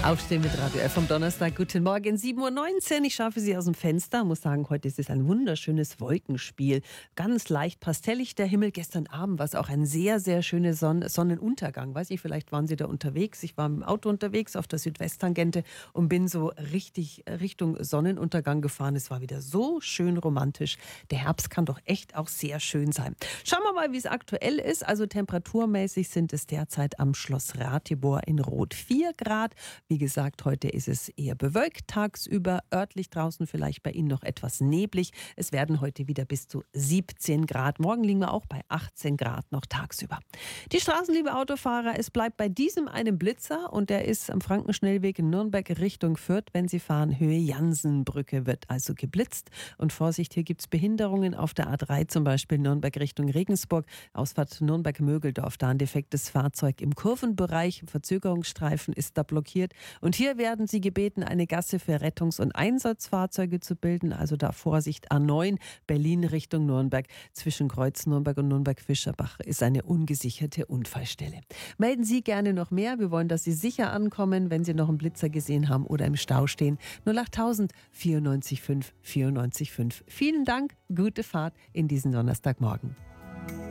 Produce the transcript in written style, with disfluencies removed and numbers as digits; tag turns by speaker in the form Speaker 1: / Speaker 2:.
Speaker 1: Aufstehen mit Radio F am Donnerstag. Guten Morgen, 7:19 Uhr. Ich schaue für Sie aus dem Fenster. Muss sagen, heute ist es ein wunderschönes Wolkenspiel. Ganz leicht pastellig der Himmel. Gestern Abend war es auch ein sehr, sehr schöner Sonnenuntergang. Weiß ich, vielleicht waren Sie da unterwegs. Ich war mit dem Auto unterwegs auf der Südwesttangente und bin so richtig Richtung Sonnenuntergang gefahren. Es war wieder so schön romantisch. Der Herbst kann doch echt auch sehr schön sein. Schauen wir mal, wie es aktuell ist. Also temperaturmäßig sind es derzeit am Schloss Ratibor in Rot 4 Grad. Wie gesagt, heute ist es eher bewölkt tagsüber, örtlich draußen vielleicht bei Ihnen noch etwas neblig. Es werden heute wieder bis zu 17 Grad. Morgen liegen wir auch bei 18 Grad noch tagsüber. Die Straßen, liebe Autofahrer, es bleibt bei diesem einem Blitzer und der ist am Frankenschnellweg in Nürnberg Richtung Fürth. Wenn Sie fahren, Höhe Jansenbrücke wird also geblitzt. Und Vorsicht, hier gibt es Behinderungen auf der A3, zum Beispiel Nürnberg Richtung Regensburg, Ausfahrt Nürnberg-Mögeldorf. Da ein defektes Fahrzeug im Kurvenbereich, Verzögerungsstreifen ist da blockiert. Und hier werden Sie gebeten, eine Gasse für Rettungs- und Einsatzfahrzeuge zu bilden. Also da Vorsicht, A9, Berlin Richtung Nürnberg. Zwischen Kreuz Nürnberg und Nürnberg-Fischerbach ist eine ungesicherte Unfallstelle. Melden Sie gerne noch mehr. Wir wollen, dass Sie sicher ankommen, wenn Sie noch einen Blitzer gesehen haben oder im Stau stehen. 08000 94 5 94 5. Vielen Dank, gute Fahrt in diesen Donnerstagmorgen.